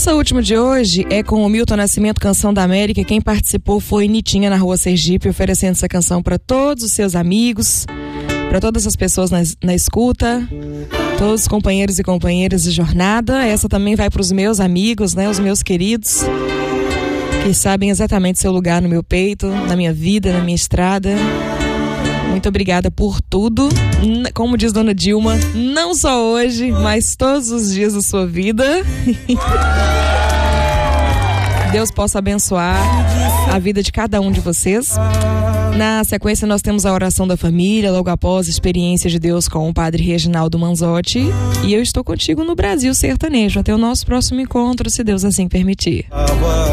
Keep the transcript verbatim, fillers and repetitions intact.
Essa última de hoje é com o Milton Nascimento, Canção da América. Quem participou foi Nitinha, na Rua Sergipe, oferecendo essa canção para todos os seus amigos, para todas as pessoas na, na escuta, todos os companheiros e companheiras de jornada. Essa também vai para os meus amigos, né, os meus queridos, que sabem exatamente seu lugar no meu peito, na minha vida, na minha estrada. Muito obrigada por tudo. Como diz Dona Dilma, não só hoje, mas todos os dias da sua vida. Deus possa abençoar a vida de cada um de vocês. Na sequência, nós temos a oração da família, logo após a experiência de Deus com o Padre Reginaldo Manzotti. E eu estou contigo no Brasil Sertanejo. Até o nosso próximo encontro, se Deus assim permitir.